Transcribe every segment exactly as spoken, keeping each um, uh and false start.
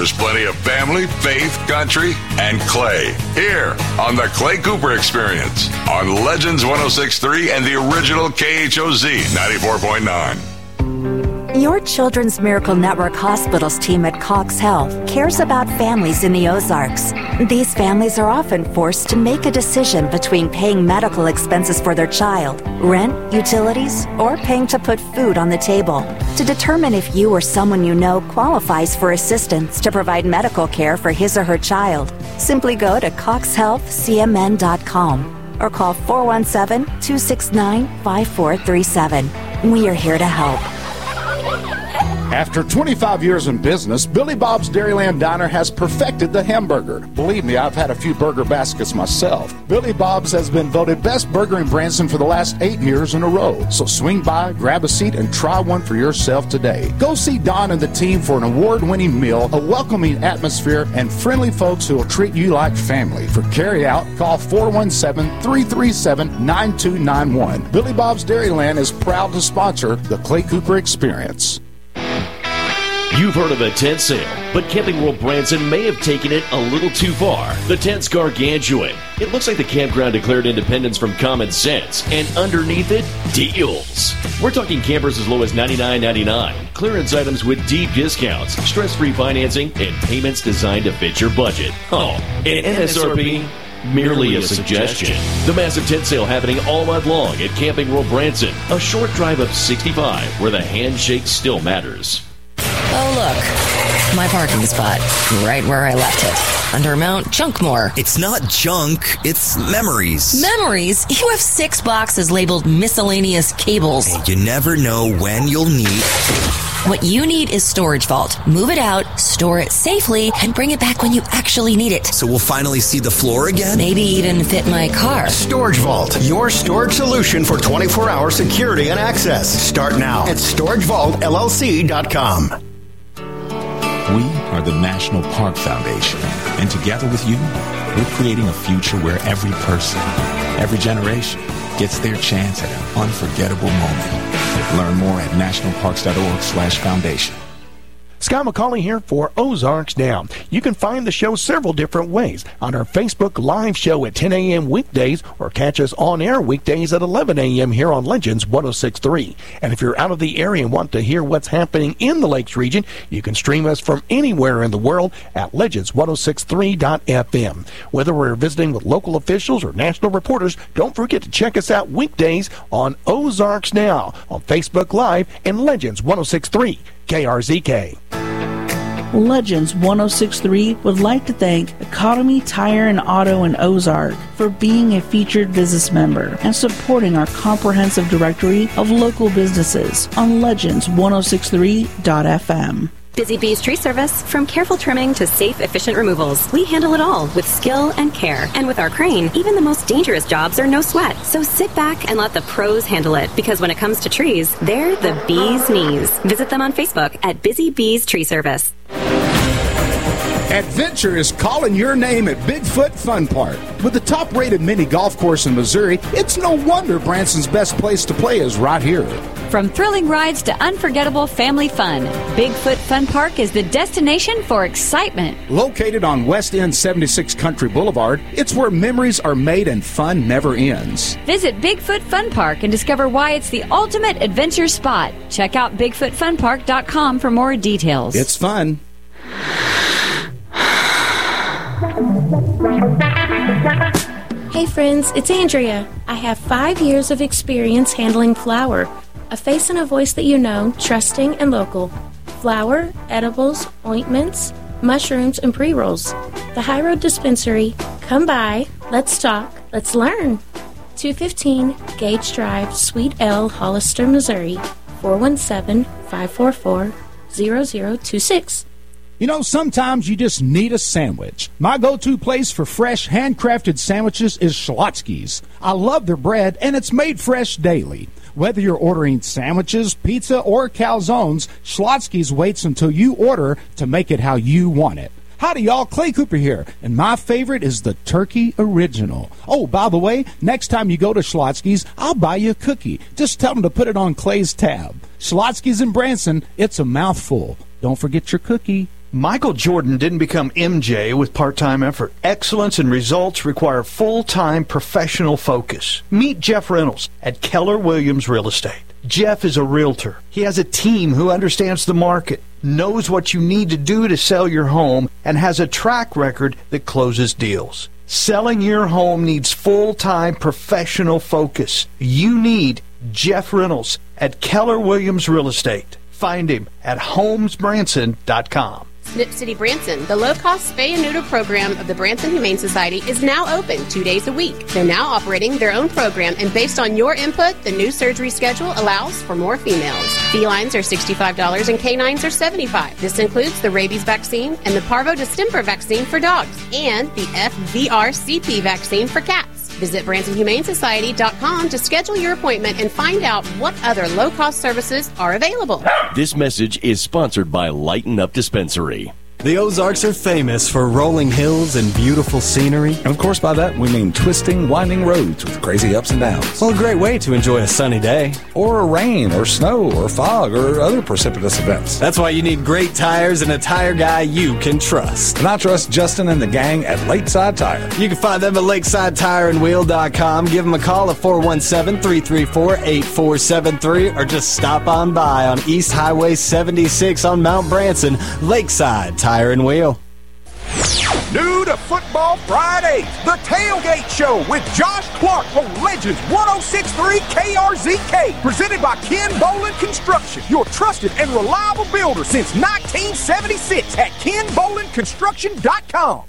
There's plenty of family, faith, country, and Clay here on the Clay Cooper Experience on Legends one oh six point three and the original K H O Z ninety-four point nine. Your Children's Miracle Network Hospitals team at Cox Health cares about families in the Ozarks. These families are often forced to make a decision between paying medical expenses for their child, rent, utilities, or paying to put food on the table. To determine if you or someone you know qualifies for assistance to provide medical care for his or her child, simply go to cox health c m n dot com or call four one seven, two six nine, five four three seven. We are here to help. After twenty-five years in business, Billy Bob's Dairyland Diner has perfected the hamburger. Believe me, I've had a few burger baskets myself. Billy Bob's has been voted best burger in Branson for the last eight years in a row. So swing by, grab a seat, and try one for yourself today. Go see Don and the team for an award-winning meal, a welcoming atmosphere, and friendly folks who will treat you like family. For carry-out, call four one seven, three three seven, nine two nine one. Billy Bob's Dairyland is proud to sponsor the Clay Cooper Experience. You've heard of a tent sale, but Camping World Branson may have taken it a little too far. The tent's gargantuan. It looks like the campground declared independence from common sense, and underneath it, deals. We're talking campers as low as ninety-nine ninety-nine, clearance items with deep discounts, stress-free financing, and payments designed to fit your budget. Oh, and M S R P? Merely a suggestion. The massive tent sale happening all month long at Camping World Branson, a short drive up sixty-five, where the handshake still matters. Oh, look, my parking spot, right where I left it, under Mount Chunkmore. It's not junk, it's memories. Memories? You have six boxes labeled miscellaneous cables. Hey, you never know when you'll need... What you need is Storage Vault. Move it out, store it safely, and bring it back when you actually need it. So we'll finally see the floor again? Maybe even fit my car. Storage Vault, your storage solution for twenty-four hour security and access. Start now at storage vault l l c dot com. We are the National Park Foundation, and together with you, we're creating a future where every person, every generation, gets their chance at an unforgettable moment. Learn more at nationalparks.org slash foundation. Scott McCauley here for Ozarks Now. You can find the show several different ways. On our Facebook Live show at ten a.m. weekdays, or catch us on air weekdays at eleven a.m. here on Legends one oh six point three. And if you're out of the area and want to hear what's happening in the Lakes region, you can stream us from anywhere in the world at legends ten sixty-three dot f m. Whether we're visiting with local officials or national reporters, don't forget to check us out weekdays on Ozarks Now on Facebook Live and Legends ten sixty-three K R Z K. Legends ten sixty-three would like to thank Economy Tire and Auto in Ozark for being a featured business member and supporting our comprehensive directory of local businesses on legends ten sixty-three dot f m. Busy Bees Tree Service. From careful trimming to safe, efficient removals, we handle it all with skill and care. And with our crane, even the most dangerous jobs are no sweat. So sit back and let the pros handle it, because when it comes to trees, they're the bee's knees. Visit them on Facebook at Busy Bees Tree Service. Adventure is calling your name at Bigfoot Fun Park. With the top-rated mini golf course in Missouri, it's no wonder Branson's best place to play is right here. From thrilling rides to unforgettable family fun, Bigfoot Fun Park is the destination for excitement. Located on West End seventy-six Country Boulevard, it's where memories are made and fun never ends. Visit Bigfoot Fun Park and discover why it's the ultimate adventure spot. Check out bigfoot fun park dot com for more details. It's fun. Hey friends, it's Andrea. I have five years of experience handling flour. A face and a voice that you know, trusting and local. Flour, edibles, ointments, mushrooms, and pre-rolls. The High Road Dispensary. Come by. Let's talk. Let's learn. two fifteen Gage Drive, Suite L, Hollister, Missouri. four one seven, five four four, zero zero two six. You know, sometimes you just need a sandwich. My go-to place for fresh, handcrafted sandwiches is Schlotzsky's. I love their bread, and it's made fresh daily. Whether you're ordering sandwiches, pizza, or calzones, Schlotzsky's waits until you order to make it how you want it. Howdy, y'all. Clay Cooper here, and my favorite is the Turkey Original. Oh, by the way, next time you go to Schlotzsky's, I'll buy you a cookie. Just tell them to put it on Clay's tab. Schlotzsky's in Branson, it's a mouthful. Don't forget your cookie. Michael Jordan didn't become M J with part-time effort. Excellence and results require full-time professional focus. Meet Jeff Reynolds at Keller Williams Real Estate. Jeff is a realtor. He has a team who understands the market, knows what you need to do to sell your home, and has a track record that closes deals. Selling your home needs full-time professional focus. You need Jeff Reynolds at Keller Williams Real Estate. Find him at holmes branson dot com. Snip City Branson, the low-cost spay and neuter program of the Branson Humane Society, is now open two days a week. They're now operating their own program, and based on your input, the new surgery schedule allows for more females. Felines are sixty-five dollars and canines are seventy-five dollars. This includes the rabies vaccine and the parvo distemper vaccine for dogs, and the F V R C P vaccine for cats. Visit Branson Humane Society dot com to schedule your appointment and find out what other low-cost services are available. This message is sponsored by Lighten Up Dispensary. The Ozarks are famous for rolling hills and beautiful scenery. And of course, by that, we mean twisting, winding roads with crazy ups and downs. Well, a great way to enjoy a sunny day. Or rain, or snow, or fog, or other precipitous events. That's why you need great tires and a tire guy you can trust. And I trust Justin and the gang at Lakeside Tire. You can find them at lakeside tire and wheel dot com. Give them a call at four one seven, three three four, eight four seven three or just stop on by on East Highway seventy-six on Mount Branson. Lakeside Tire and Wheel. New to Football Fridays, the Tailgate Show with Josh Clark on Legends ten sixty-three K R Z K. Presented by Ken Boland Construction, your trusted and reliable builder since nineteen seventy-six at ken boland construction dot com.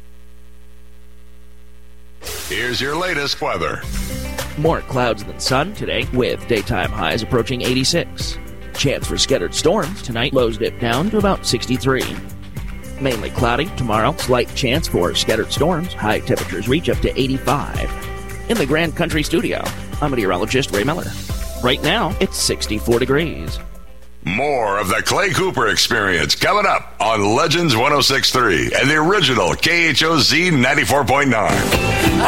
Here's your latest weather. More clouds than sun today, with daytime highs approaching eighty-six. Chance for scattered storms tonight, lows dip down to about sixty-three. Mainly cloudy tomorrow, slight chance for scattered storms. High temperatures reach up to eighty-five. In the Grand Country Studio, I'm meteorologist Ray Miller. Right now, it's sixty-four degrees. More of the Clay Cooper Experience coming up on Legends ten sixty-three and the original K H O Z ninety-four point nine.